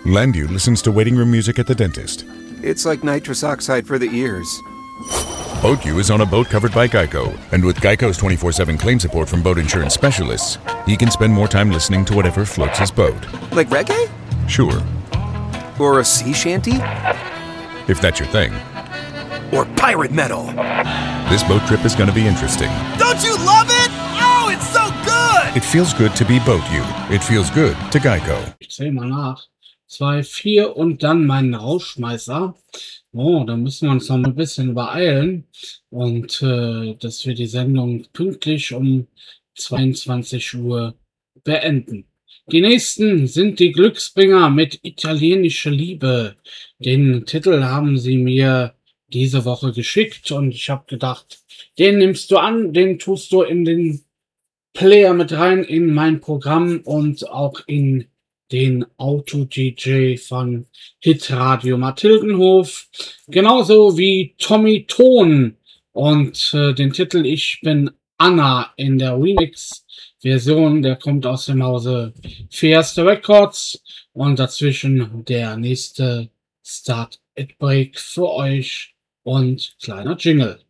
Landu listens to waiting room music at the dentist. It's like nitrous oxide for the ears. BoatU is on a boat covered by Geico, and with Geico's 24/7 claim support from boat insurance specialists, he can spend more time listening to whatever floats his boat. Like reggae? Sure, Or a sea shanty? if that's your thing. Or pirate metal? This boat trip is going to be interesting. Don't you love it? Oh, it's so good! It feels good to be BoatU. It feels good to Geico. Ich zähle mal nach. 2, 4 und dann meinen Rauschmeißer. Oh, da müssen wir uns noch ein bisschen beeilen. Und dass wir die Sendung pünktlich um 22 Uhr beenden. Die nächsten sind die Glücksbringer mit italienischer Liebe. Den Titel haben sie mir diese Woche geschickt und ich habe gedacht, den nimmst du an, den tust du in den Player mit rein, in mein Programm und auch in den Auto-DJ von Hitradio Mathildenhof, genauso wie Tommy Ton und den Titel Ich bin Anna in der Remix-Version, der kommt aus dem Hause Fiesta Records und dazwischen der nächste Start It Break für euch und kleiner Jingle.